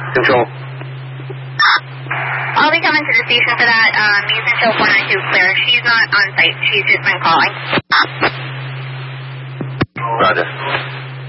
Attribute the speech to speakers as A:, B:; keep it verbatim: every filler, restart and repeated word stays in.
A: Control.
B: I'll be coming to the station for that. Um, you can show four nine two clear. She's not on site. She's just been calling.
A: Roger.